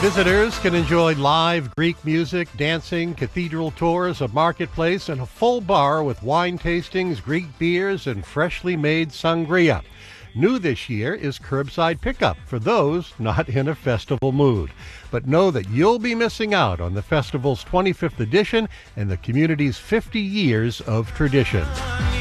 Visitors can enjoy live Greek music, dancing, cathedral tours, a marketplace, and a full bar with wine tastings, Greek beers, and freshly made sangria. New this year is curbside pickup for those not in a festival mood. But know that you'll be missing out on the festival's 25th edition and the community's 50 years of tradition.